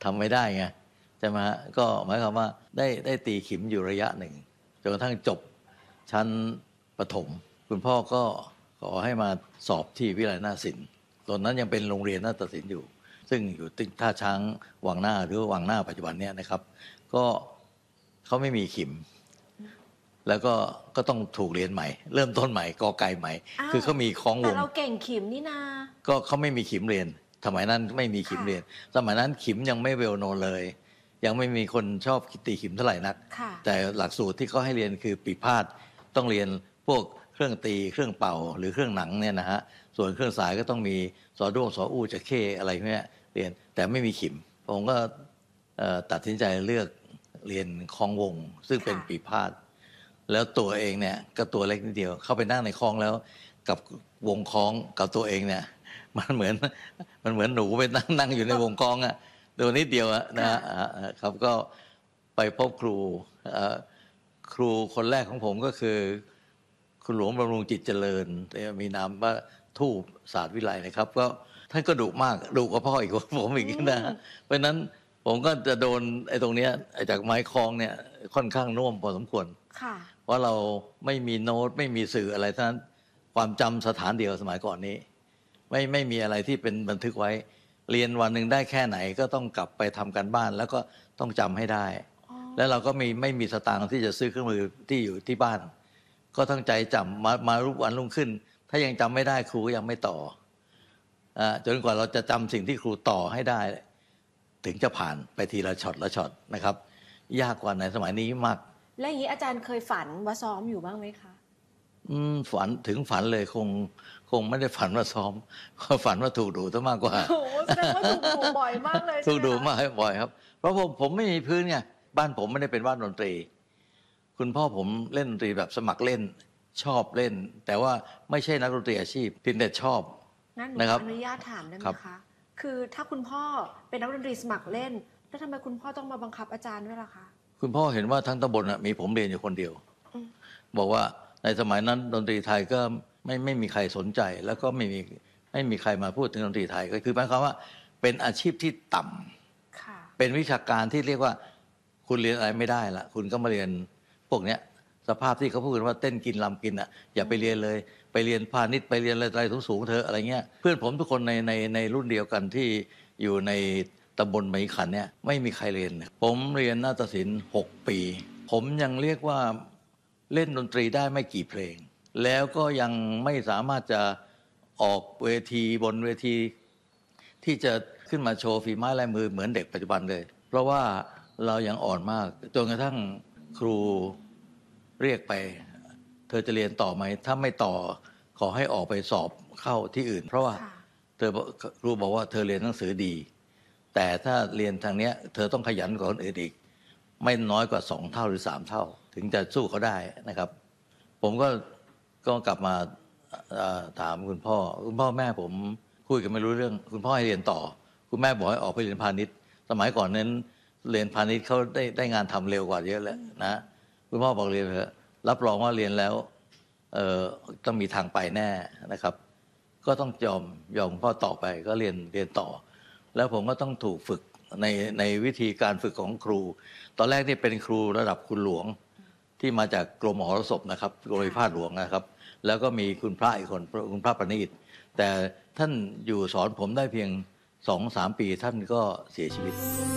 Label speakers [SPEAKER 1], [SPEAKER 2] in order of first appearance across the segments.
[SPEAKER 1] ำไม่ได้ไงใช่ไหมฮะก็หมายความว่าได้ตีขิมอยู่ระยะหนึ่งจนกระทั่งจบชั้นประถมคุณพ่อก็ขอให้มาสอบที่วิทยาลัยนาฏศิลป์ตอนนั้นยังเป็นโรงเรียนนาฏศิลป์อยู่ซึ่งอยู่ติดท่าช้างวังหน้าหรือวังหน้าปัจจุบันเนี้ยนะครับก็เขาไม่มีขิมแล้วก็ต้องถูกเรียนใหม่เริ่มต้นใหม่กอไก่ใหม่คือเขามีคล้องวง
[SPEAKER 2] แต่เราเก่งขิมนี่นา
[SPEAKER 1] ก็เขาไม่มีขิมเรียนสมัยนั้นไม่มีขิมเรียนสมัยนั้นขิมยังไม่เวลโนนเลยยังไม่มีคนชอบตีขิมเท่าไหร่นักแต่หลักสูตรที่เขาให้เรียนคือปีพาทต้องเรียนพวกเครื่องตีเครื่องเป่าหรือเครื่องหนังเนี่ยนะฮะส่วนเครื่องสายก็ต้องมีสอด้วงสออู้จะเข้อะไรพวกนี้เรียนแต่ไม่มีขิมผมก็ตัดสินใจเลือกเรียนคล้องวงซึ่งเป็นปีพาทแล้วตัวเองเนี่ยก็ตัวเล็กนิดเดียวเข้าไปนั่งในคล้องแล้วกับวงคล้องกับตัวเองเนี่ยมันเหมือนหนูไปนั่งอยู่ในวงคล้องอะตัวนิดเดียวนะครับก็ไปพบครูคนแรกของผมก็คือคุณหลวงบำรุงจิตเจริญมีนามว่าทูปศาสตร์วิไลนะครับก็ท่านก็ดุมากดุกว่าพ่ออีกผมอีกนะเพราะนั้นผมก็จะโดนไอ้ตรงเนี้ยจากไม้คล้องเนี่ยค่อนข้างน่วมพอสมควรเพราะเราไม่มีโน้ตไม่มีสื่ออะไรทั้งนั้นความจำสถานเดียวสมัยก่อนนี้ไม่มีอะไรที่เป็นบันทึกไว้เรียนวันหนึ่งได้แค่ไหนก็ต้องกลับไปทำการบ้านแล้วก็ต้องจำให้ได้แล้วเราก็ไม่มีสตางค์ที่จะซื้อเครื่องมือที่อยู่ที่บ้านก็ตั้งใจจำมารูปวันรุ่งขึ้นถ้ายังจำไม่ได้ครูก็ยังไม่ต่อจนกว่าเราจะจำสิ่งที่ครูต่อให้ได้ถึงจะผ่านไปทีละช็อตละช็อตนะครับยากกว่าในสมัยนี้มาก
[SPEAKER 2] และอย่างนี้อาจารย์เคยฝันว่าซ้อมอยู่บ้างไหมคะ
[SPEAKER 1] ฝันเลยคงไม่ได้ฝันว่าซ้อมฝันว่าถูกดุซะมากกว่า
[SPEAKER 2] โอ้แสดงว่าถูกดุบ่อยมากเลย
[SPEAKER 1] ถูกดุมากบ่อยครับเพราะผมไม่มีพื้นไงบ้านผมไม่ได้เป็นบ้านดนตรีคุณพ่อผมเล่นดนตรีแบบสมัครเล่นชอบเล่นแต่ว่าไม่ใช่นักดนตรีอาชีพเพียงแต่ชอบ
[SPEAKER 2] นะครับอนุญาตถามได้ไหมคะคือถ้าคุณพ่อเป็นนักดนตรีสมัครเล่นแล้วทำไมคุณพ่อต้องมาบังคับอาจารย์ด้วยล่ะคะ
[SPEAKER 1] คุณพ่อเห็นว่าทั้งตำบลมีผมเรียนอยู่คนเดียวบอกว่าในสมัยนั้นดนตรีไทยก็ไม่มีใครสนใจแล้วก็ไม่มีใครมาพูดถึงดนตรีไทยก็คือหมายความว่าเป็นอาชีพที่ต่ำเป็นวิชาการที่เรียกว่าคุณเรียนอะไรไม่ได้ละคุณก็มาเรียนพวกเนี้ยสภาพที่เขาพูดกันว่าเต้นกินลำกินอ่ะอย่าไปเรียนเลยไปเรียนพาณิชย์ไปเรียนอะไรสูงๆเธออะไรเงี้ยเพื่อนผมทุกคนในรุ่นเดียวกันที่อยู่ในตำบลไม้ขันเนี่ยไม่มีใครเรียนผมเรียนนาฏศิลป์6 ปีผมยังเรียกว่าเล่นดนตรีได้ไม่กี่เพลงแล้วก็ยังไม่สามารถจะออกเวทีบนเวทีที่จะขึ้นมาโชว์ฝีไม้ลายมือเหมือนเด็กปัจจุบันเลยเพราะว่าเรายังอ่อนมากจนกระทั่งครูเรียกไปเธอจะเรียนต่อไหมถ้าไม่ต่อขอให้ออกไปสอบเข้าที่อื่นเพราะว่าครูบอกว่าเธอเรียนหนังสือดีแต่ถ้าเรียนทางนี้เธอต้องขยันกว่าคนอื่นอีกไม่น้อยกว่า2 เท่าหรือ3 เท่าถึงจะสู้เขาได้นะครับผมก็กลับมาถามคุณพ่อแม่ผมคุยกันไม่รู้เรื่องคุณพ่อให้เรียนต่อคุณแม่บอกให้ออกไปเรียนพาณิชย์สมัยก่อนนั้นเรียนพาณิชย์เขาได้งานทำเร็วกว่าเยอะแล้วนะคุณพ่อบอกเรียนเถอะรับรองว่าเรียนแล้วต้องมีทางไปแน่นะครับก็ต้องยอมพ่อต่อไปก็เรียนต่อแล้วผมก็ต้องถูกฝึกในวิธีการฝึกของครูตอนแรกนี่เป็นครูระดับคุณหลวงที่มาจากกรมมหรสพนะครับกรมพิพาทหลวงนะครับแล้วก็มีคุณพระอีกคนคุณพระประณีตแต่ท่านอยู่สอนผมได้เพียง 2-3 ปีท่านก็เสียชีวิต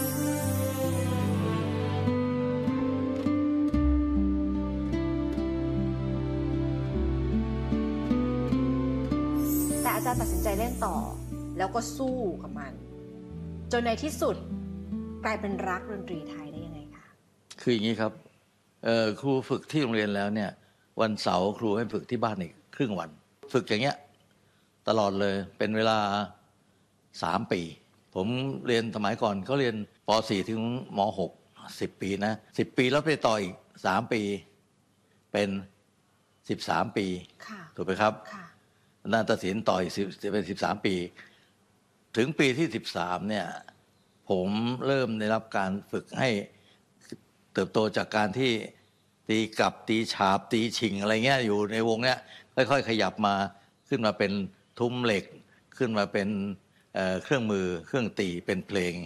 [SPEAKER 2] แต่อาจารย์ตัดสินใจเล่นต่อแล้วก็สู้กับมันจนในที่สุดกลายเป็นรักดนตรีไทยได้ยังไงคะ
[SPEAKER 1] คืออย่างนี้ครับครูฝึกที่โรงเรียนแล้วเนี่ยวันเสาร์ครูให้ฝึกที่บ้านอีกครึ่งวันฝึกอย่างเงี้ยตลอดเลยเป็นเวลา3 ปีผมเรียนสมัยก่อนเขาเรียนป .4 ถึงม .6 10 ปีนะ10 ปีแล้วไปต่ออีก3 ปีเป็น13 ปีถูกไหมครับนาฏศิลป์ต่ออีกเป็น13 ปีถึงปีที่13เนี่ยผมเริ่มได้รับการฝึกให้เติบโตจากการที่ตีกับตีฉาบตีฉิงอะไรเงี้ยอยู่ในวงเนี้ยค่อยๆขยับมาขึ้นมาเป็นทุ้มเหล็กขึ้นมาเป็นเครื่องมือเครื่องตีเป็นเพลง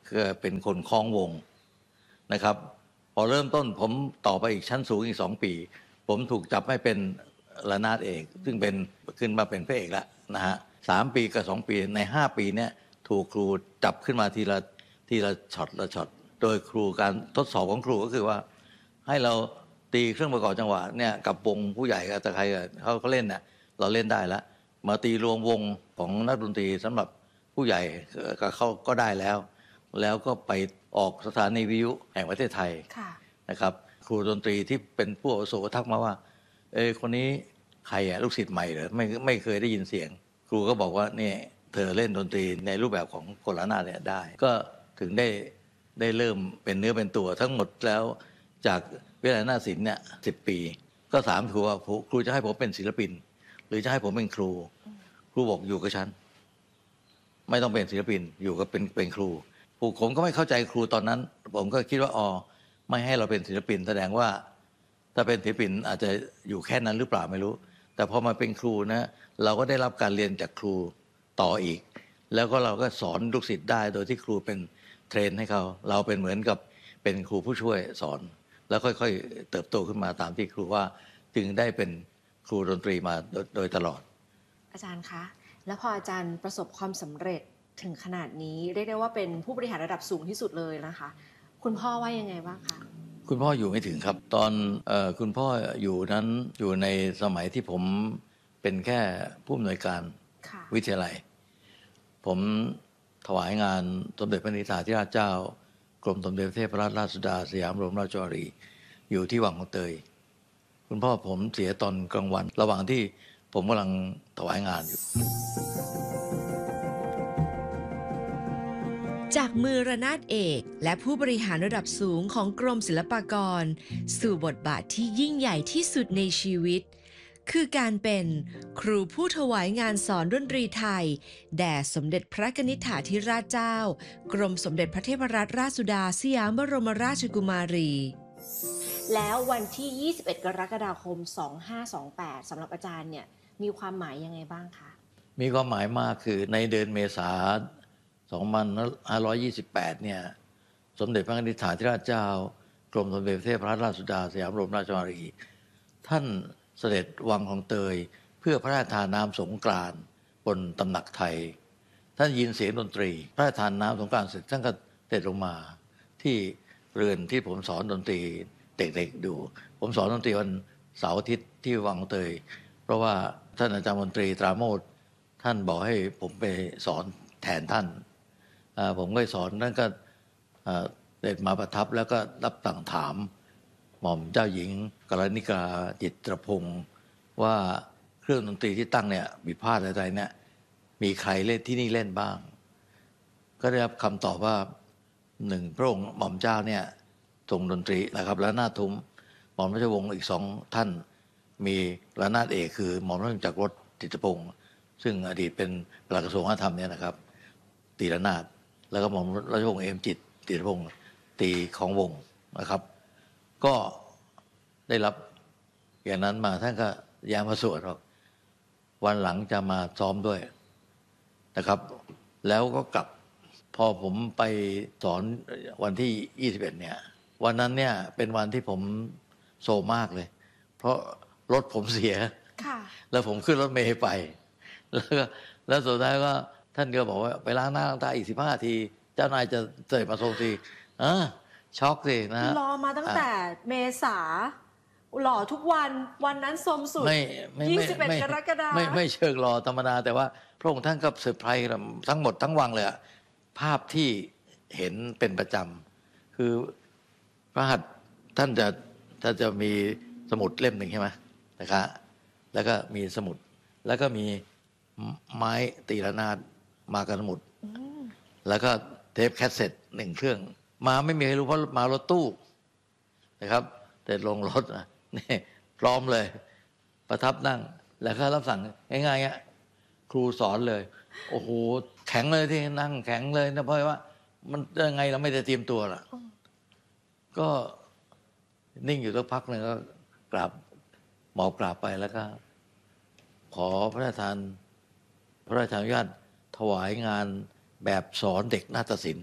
[SPEAKER 1] ก็เป็นคนคล้องวงนะครับ พอเริ่มต้นผมต่อไปอีกชั้นสูงอีก2 ปีผมถูกจับให้เป็นระนาดเอกซึ่งเป็นขึ้นมาเป็นพระเอกแล้วนะฮะ3 ปีกับ2 ปีใน5 ปีเนี้ยถูกครูจับขึ้นมาทีละช็อตละช็อตโดยครูการทดสอบของครูก็คือว่าให้เราตีเครื่องประกอบจังหวะเนี่ยกับวงผู้ใหญ่กับใครเขาเล่นเนี่ยเราเล่นได้แล้วมาตีรวมวงของนักดนตรีสำหรับผู้ใหญ่เขาก็ได้แล้วก็ไปออกสถานีวิทยุแห่งประเทศไทยนะครับครูดนตรีที่เป็นผู้อาวุโสทักมาว่าคนนี้ใครลูกศิษย์ใหม่เหรอไม่เคยได้ยินเสียงครูก็บอกว่าเนี่ยเธอเล่นดนตรีในรูปแบบของกลระนาดเนี่ยได้ก็ถึงได้เริ่มเป็นเนื้อเป็นตัวทั้งหมดแล้วจากวิทยาลัยนาฏศิลป์เนี่ย10 ปีก็ถามครูว่าครูจะให้ผมเป็นศิลปินหรือจะให้ผมเป็นครูบอกอยู่กับฉันไม่ต้องเป็นศิลปินอยู่กับเป็นครูผมก็ไม่เข้าใจครูตอนนั้นผมก็คิดว่าไม่ให้เราเป็นศิลปินแสดงว่าถ้าเป็นศิลปินอาจจะอยู่แค่นั้นหรือเปล่าไม่รู้แต่พอมาเป็นครูนะเราก็ได้รับการเรียนจากครูต่ออีกแล้วก็เราก็สอนลูกศิษย์ได้โดยที่ครูเป็นเทรนให้เขาเราเป็นเหมือนกับเป็นครูผู้ช่วยสอนแล้วค่อยๆเติบโตขึ้นมาตามที่ครูว่าจึงได้เป็นครูดนตรีมาโดยตลอด
[SPEAKER 2] อาจารย์คะแล้วพออาจารย์ประสบความสำเร็จถึงขนาดนี้เรียกได้ว่าเป็นผู้บริหารระดับสูงที่สุดเลยนะคะคุณพ่อว่ายังไงบ้างคะ
[SPEAKER 1] คุณพ่ออยู่ไม่ถึงครับตอนคุณพ่ออยู่นั้นอยู่ในสมัยที่ผมเป็นแค่ผู้อำนวยการวิทยาลัยผมถวายงานสมเด็จพระนิธิธิราชเจ้ากรมสมเด็จพระเทพรัตนราชสุดาสยามบรมราชกุมารีอยู่ที่วังของเตยคุณพ่อผมเสียตอนกลางวันระหว่างที่ผมกำลังถวายงานอยู่
[SPEAKER 3] จากมือระนาดเอกและผู้บริหารระดับสูงของกรมศิลปากรสู่บทบาทที่ยิ่งใหญ่ที่สุดในชีวิตคือการเป็นครูผู้ถวายงานสอนดนตรีไทยแด่สมเด็จพระนิธิธิราชเจ้ากรมสมเด็จพระเทพรัตนราชสุดาสยามบรมราชกุมารี
[SPEAKER 2] แล้ววันที่ 21 กรกฎาคม 2528 สำหรับอาจารย์เนี่ยมีความหมายยังไงบ้างคะ
[SPEAKER 1] มีความหมายมากคือในเดือนเมษายน 2528 เนี่ยสมเด็จพระนิธิธิราชเจ้ากรมสมเด็จพระเทพรัตนราชสุดาสยามบรมราชกุมารีท่านเสด็จวังของเตยเพื่อพระราชทานน้ำสงกรานต์บนตำหนักไทยท่านยินเสียงดนตรีพระราชทานน้ำสงกรานต์เสร็จท่านก็เสด็จลงมาที่เรือนที่ผมสอนดนตรีเด็กๆดูผมสอนดนตรีวันเสาร์อาทิตย์ที่วังเตยเพราะว่าท่านอาจารย์มนตรีตราโมชท่านบอกให้ผมไปสอนแทนท่านผมก็สอนท่านก็เสด็จมาประทับแล้วก็รับสั่งถามหม่อมเจ้าหญิงกรณิกาจิตรพงศ์ว่าเครื่องดนตรีที่ตั้งเนี่ยมีพลาดอะไรเนี่ยมีใครเล่นที่นี่เล่นบ้างก็ได้รับคำตอบว่า1พระองค์หม่อมเจ้าเนี่ยทรงดนตรีนะครับและนาฏทุ้มหม่อมราชวงศ์อีก2ท่านมีระนาดเอกคือหม่อมราชวงศ์จักรวรรดิจิตรพงศ์ซึ่งอดีตเป็นปลัดกระทรวงวัฒนธรรมเนี่ยนะครับตีระนาดแล้วก็หม่อมราชวงศ์เอมจิตรพงศ์ตีของวงนะครับก็ได้รับอย่างนั้นมาท่านก็ย้ายมาสวดครับวันหลังจะมาซ้อมด้วยนะครับแล้วก็กลับพอผมไปสอนวันที่21เนี่ยวันนั้นเนี่ยเป็นวันที่ผมโศกมากเลยเพราะรถผมเสียแล้วผมขึ้นรถเมล์ไปแล้วสุดท้ายก็ท่านก็บอกว่าไปล้างหน้าล้างตาอีก15 นาทีเจ้านายจะเสด็จมาทรงทีช็อกสินะ
[SPEAKER 2] รอมาตั้งแต่เมษาหล่อทุกวันนั้นสมสุด21 กรกฎาคม
[SPEAKER 1] ไม่เชิงรอธรรมดาแต่ว่าพระองค์ท่านก็เซอร์ไพรส์ทั้งหมดทั้งวังเลยภาพที่เห็นเป็นประจำคือพระหัตถ์ท่านจะมีสมุดเล่มหนึ่งใช่ไหมนะครับแล้วก็มีสมุดแล้วก็มีไม้ตีระนาดมากับสมุดแล้วก็เทปแคสเซ็ต1 เครื่องมาไม่มีใครรู้เพราะมารถตู้นะครับแต่ลงรถนี่พร้อมเลยประทับนั่งแล้วก็รับสั่งง่ายๆครูสอนเลยโอ้โหแข็งเลยที่นั่งแข็งเลยนะเพราะว่ามันยังไงเราไม่ได้เตรียมตัวล่ะก็นิ่งอยู่สักพักหนึ่งก็กราบหมอบกราบไปแล้วก็ขอพระราชทานอนุญาตถวายงานแบบสอนเด็กนาฏศิลป์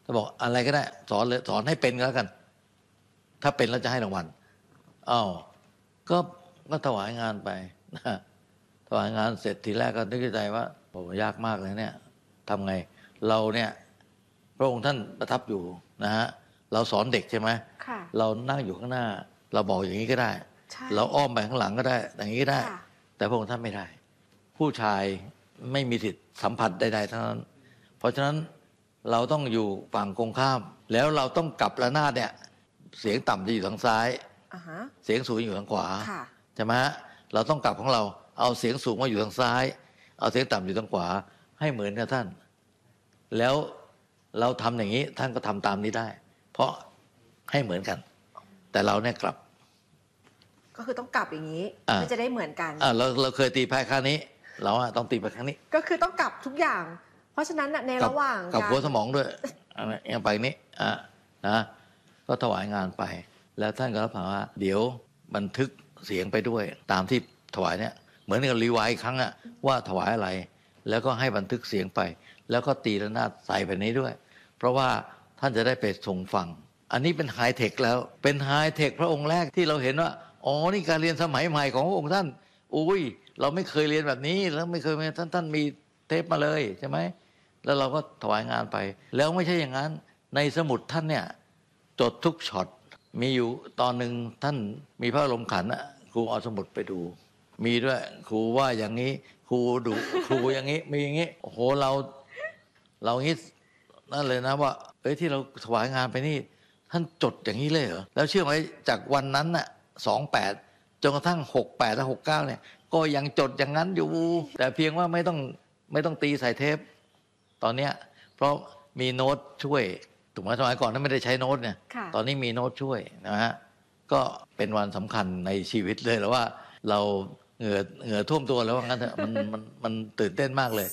[SPEAKER 1] ถ้าบอกอะไรก็ได้สอนเลยสอนให้เป็นก็แล้วกัน ถ้าเป็นแล้วจะให้รางวัลอ้าวก็ถวายงานไปนะถวายงานเสร็จทีแรกก็นึกในใจว่าโอ้ยากมากเลยเนี่ยทำไงเราเนี่ยพระองค์ท่านประทับอยู่นะฮะเราสอนเด็กใช่ไหม
[SPEAKER 2] ค่ะ
[SPEAKER 1] เรานั่งอยู่ข้างหน้า เราบอกอย่างนี้ก็ได้
[SPEAKER 2] ใช่
[SPEAKER 1] เราอ้อมไปข้างหลังก็ได้ อย่างนี้ก็ได้
[SPEAKER 2] ค่ะ
[SPEAKER 1] แต่พระองค์ท่านไม่ได้ ผู้ชายไม่มีสิทธิ์สัมผัสใดๆทั้งนั้น เพราะฉะนั้นเราต้องอยู่ฝั่งตรงข้าม แล้วเราต้องกลับระนาดเนี่ยเสียงต่ำจะอยู่ทางซ้าย
[SPEAKER 2] อ่าฮะ
[SPEAKER 1] เสียงสูงอยู่ทางขวา
[SPEAKER 2] ค่ะ
[SPEAKER 1] ใช่ไหมฮะเราต้องกลับของเราเอาเสียงสูงมาอยู่ทางซ้าย เอาเสียงต่ำอยู่ทางขวาให้เหมือนกับท่าน แล้วเราทำอย่างนี้ท่านก็ทำตามนี้ได้ เพราะให้เหมือนกัน แต่เราเนี่ยกลับ
[SPEAKER 2] ก็คือต้องกลับอย่างนี้
[SPEAKER 1] อ่า
[SPEAKER 2] มันจะได้เหมือนกัน
[SPEAKER 1] เราเคยตีแพ้ครั้งนี้ เราอะต้องตีไปครั้งนี้
[SPEAKER 2] ก็คือต้องกลับทุกอย่าง เพราะฉะนั้นน่ะในระหว่าง
[SPEAKER 1] กับ
[SPEAKER 2] การ
[SPEAKER 1] หัวสมองด้วยอย่างไปนี้นะก็ถวายงานไป แล้วท่านก็รับปากว่าเดี๋ยวบันทึกเสียงไปด้วย ตามที่ถวายเนี่ยเหมือนกับรีไวซ์ครั้งอะว่าถวายอะไร แล้วก็ให้บันทึกเสียงไป แล้วก็ตีระนาดใส่ไปนี้ด้วย เพราะว่าท่านจะได้ไปส่งฟัง อันนี้เป็นไฮเทคแล้วเป็นไฮเทคพระองค์แรกที่เราเห็นว่าอ๋อนี่การเรียนสมัยใหม่ของพระองค์ท่านอุ้ยเราไม่เคยเรียนแบบนี้แล้วไม่เคยท่านมีเทปมาเลยใช่ไหมแล้วเราก็ถวายงานไป แล้วไม่ใช่อย่างนั้นในสมุดท่านเนี่ยจดทุกช็อตมีอยู่ตอนหนึ่งท่านมีพระลมขันธ์ครูเอาสมุดไปดู มีด้วยครูว่าอย่างนี้ครูดุครูอย่างนี้มีอย่างนี้โอ้โหเรางี้นั่นเลยนะว่าที่เราถวายงานไปนี่ท่านจดอย่างนี้เลยเหรอแล้วเชื่อไหมจากวันนั้นน่ะ28จนกระทั่ง68และ69เนี่ยก็ยังจดอย่างนั้นอยู่แต่เพียงว่าไม่ต้องตีใส่เทปตอนเนี้ยเพราะมีโน้ตช่วยถูกไหมสมัยก่อนนั้นไม่ได้ใช้โน้ตเนี่ย
[SPEAKER 2] ค่ะ
[SPEAKER 1] ตอนนี้มีโน้ตช่วยนะฮะก็เป็นวันสำคัญในชีวิตเลยแล้วว่าเราเหงื่อท่วมตัวแล้วว่างั้นเถอะมันตื่นเต้นมากเลย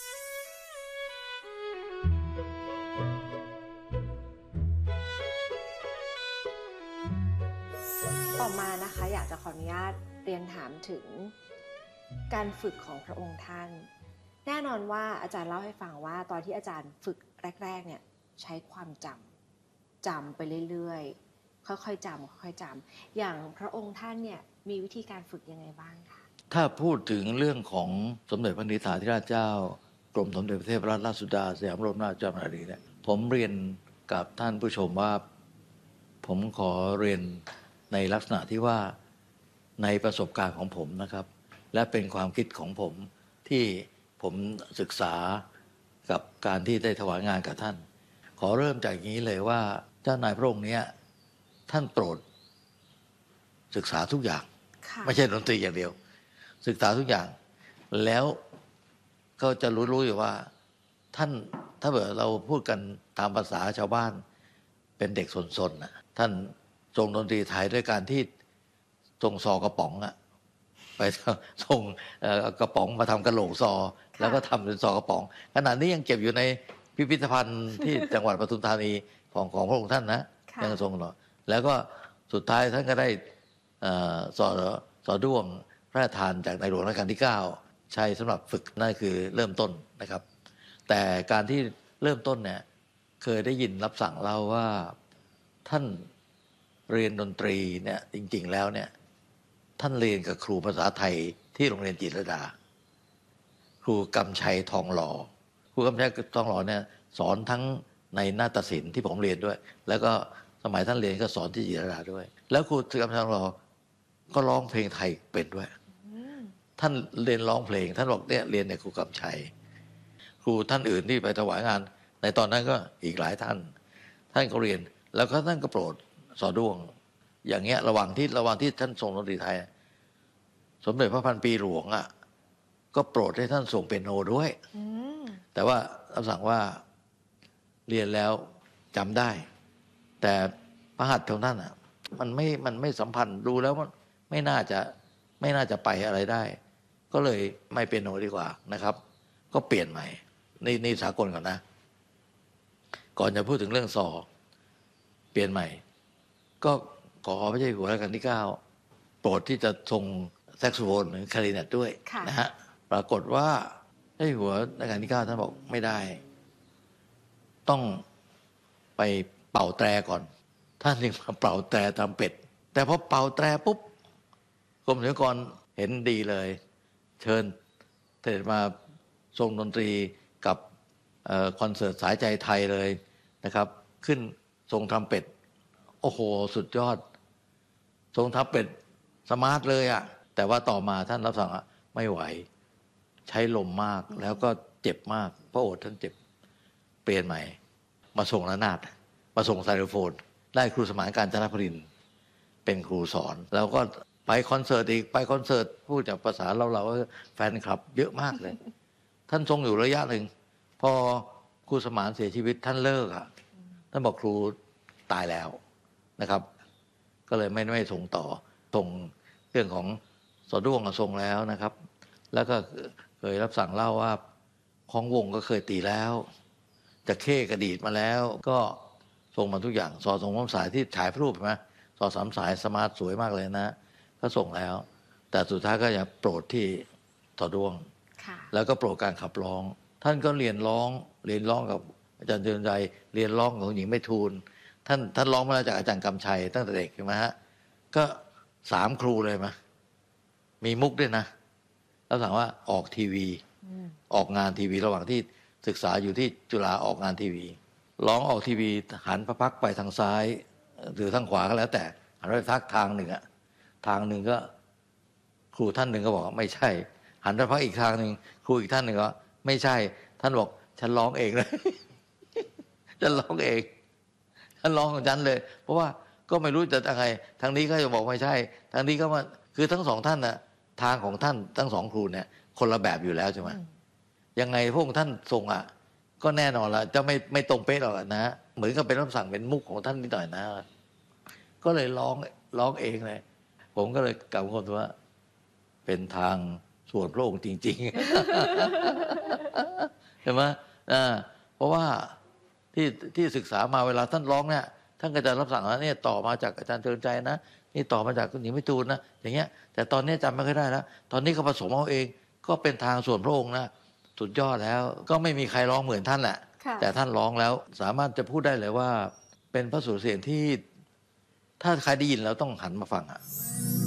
[SPEAKER 2] ต่อมานะคะอยากจะขออนุญาตเรียนถามถึงการฝึกของพระองค์ท่าน แน่นอนว่าอาจารย์เล่าให้ฟังว่าตอนที่อาจารย์ฝึกแรกๆเนี่ยใช้ความจำไปเรื่อยๆค่อยๆจำค่อยๆจำอย่างพระองค์ท่านเนี่ยมีวิธีการฝึกยังไงบ้างคะ
[SPEAKER 1] ถ้าพูดถึงเรื่องของสมเด็จพระนิธิธิราชเจ้ากรมสมเด็จพระเทพรัตนราชสุดาสยามบรมราชกุมารีเนี่ยผมเรียนกับท่านผู้ชมว่าผมขอเรียนในลักษณะที่ว่าในประสบการณ์ของผมนะครับและเป็นความคิดของผมที่ผมศึกษากับการที่ได้ถวายงานกับท่านขอเริ่มจากอย่างนี้เลยว่าเจ้านายพระองค์เนี้ยท่านโปรดศึกษาทุกอย่าง
[SPEAKER 2] ค่ะ
[SPEAKER 1] ไม่ใช่ดนตรีอย่างเดียว ศึกษาทุกอย่าง แล้วก็จะรู้อยู่ว่าท่านถ้าเกิดเราพูดกันตามภาษาชาวบ้านเป็นเด็กสนๆนะท่านทรงดนตรีไทยด้วยการที่ทรงซอกระป๋องอะไปส่งกระป๋องมาทำกระโหลกซอ แล้วก็ทำเป็นซอกระป๋องขณะนี้ยังเก็บอยู่ในพิพิธภัณฑ์ที่จังหวัดปทุมธานีของพระองค์ท่านนะ
[SPEAKER 2] ค่ะ
[SPEAKER 1] ยังทรงหรอแล้วก็สุดท้ายท่านก็ได้สอด้วงพระราชทานจากในหลวงรัชกาลที่ 9 ใช้สำหรับฝึกนั่นคือเริ่มต้นนะครับ แต่การที่เริ่มต้นเนี่ยเคยได้ยินรับสั่งเล่าว่าท่านเรียนดนตรีเนี่ยจริงๆแล้วเนี่ยท่านเรียนกับครูภาษาไทยที่โรงเรียนจิตรลดา ครูกำชัยทองหล่อครูกำชัยทองหล่อเนี่ยสอนทั้งในนาฏศิลป์ที่ผมเรียนด้วย แล้วก็สมัยท่านเรียนก็สอนที่จิตรลดาด้วย แล้วครูกำชัยทองหล่อก็ร้องเพลงไทยเป็นด้วย ท่านเรียนร้องเพลงท่านบอกเนี่ยเรียนในครูกำชัยครูท่านอื่นที่ไปถวายงานในตอนนั้นก็อีกหลายท่านก็เรียนแล้วก็ท่านก็โปรดสอด้วงอย่างเงี้ยระหว่างที่ท่านทรงดนตรีไทยสมเด็จพระพันปีหลวงก็โปรดให้ท่านส่งเปียโนด้วย
[SPEAKER 2] อืม
[SPEAKER 1] แต่ว่ารับสั่งว่าเรียนแล้วจำได้ แต่พระหัตถ์ของท่านมันไม่สัมพันธ์ดูแล้วมันไม่น่าจะไปอะไรได้ ก็เลยไม่เปียโนดีกว่านะครับ ก็เปลี่ยนใหม่นี่สากลก่อนนะ ก่อนจะพูดถึงเรื่องซอเปลี่ยนใหม่ ก็ขอพระเจ้าอยู่หัวรัชกาลที่ 9 โปรดที่จะทรงแซกโซโฟนหรือคลาริเนตด้วย
[SPEAKER 2] ค่ะ
[SPEAKER 1] นะฮะปรากฏว่าพระเจ้าอยู่หัวรัชกาลที่ 9 ท่านบอกไม่ได้ต้องไปเป่าแตรก่อน ท่านจึงมาเป่าแตรทำเป็ดแต่พอเป่าแตรปุ๊บกรมศิลปากรเห็นดีเลย เชิญเสด็จมาทรงดนตรีกับคอนเสิร์ตสายใจไทยเลยนะครับขึ้นทรงทำเป็ดโอ้โหสุดยอดทรงทำเป็ดสมาร์ทเลยอะแต่ว่าต่อมาท่านรับสั่งไม่ไหวใช้ลมมากแล้วก็เจ็บมากพระโอษฐ์ท่านเจ็บเปลี่ยนใหม่มาส่งระนาดมาส่งไซโลโฟนได้ครูสมานกาญจนพรินทร์เป็นครูสอนแล้วก็ไปคอนเสิร์ตอีกไปคอนเสิร์ตพูดจากภาษาเราแฟนคลับเยอะมากเลย ท่านทรงอยู่ระยะหนึ่งพอครูสมานเสียชีวิตท่านเลิกท่านบอกครูตายแล้วนะครับก็เลยไม่ส่งต่อส่งเรื่องของสอด้วงส่งแล้วนะครับแล้วก็เคยรับสั่งเล่าว่าของวงก็เคยตีแล้วจะเข้กระดีดมาแล้วก็ส่งมาทุกอย่างสอสองสายที่ฉายรูปใช่ไหมสอสามสายสมาร์ทสวยมากเลยนะก็ส่งแล้วแต่สุดท้ายก็อย่าโปรดที่สอด้วงแล้วก็โปรดการขับร้องท่านก็เรียนร้องกับอาจารย์เจริญใจเรียนร้องของหญิงไมทูลท่านร้องมาจากอาจารย์กำชัยตั้งแต่เด็กใช่ไหมฮะก็3 ครูเลยมั้ยมีมุกด้วยนะแล้วสั่งว่าออกทีวีออกงานทีวีระหว่างที่ศึกษาอยู่ที่จุฬาออกงานทีวีร้องออกทีวีหันพระพักไปทางซ้ายหรือทางขวาก็แล้วแต่หันไปทักทางหนึ่งทางหนึ่งก็ครูท่านหนึ่งก็บอกไม่ใช่หันพระพักอีกทางหนึ่งครูอีกท่านหนึ่งก็ไม่ใช่ท่านบอกฉันร้องเองเลย ฉันร้องเองท่านร้องของฉันเลยเพราะว่าก็ไม่รู้จะยังไงทางนี้ก็จะบอกไม่ใช่ทางนี้ก็มาคือทั้งสองท่านน่ะทางของท่านทั้ง2 ครูเนี่ยคนละแบบอยู่แล้วใช่ไหมยังไงพวกท่านทรงก็แน่นอนละจะไม่ตรงเป๊ะหรอกนะเหมือนกับเป็นคำสั่งเป็นมุกของท่านนิดหน่อยนะก็เลยร้องเองเลยผมก็เลยกล่าวคำว่าเป็นทางส่วนพระองค์จริงๆ ใช่ไหมเพราะว่าที่ศึกษามาเวลาท่านร้องเนี่ยท่านก็จะรับสั่งว่าเนี่ยต่อมาจากอาจารย์เจริญใจนะนี่ต่อมาจากคุณหญิงไมทูลนะอย่างเงี้ยแต่ตอนนี้จำไม่ค่อยได้แล้วตอนนี้ก็ผสมเอาเองก็เป็นทางส่วนพระองค์นะสุดยอดแล้วก็ไม่มีใครร้องเหมือนท่านแหละแต่ท่านร้องแล้วสามารถจะพูดได้เลยว่าเป็นพระสุรเสียงที่ถ้าใครได้ยินแล้วต้องหันมาฟัง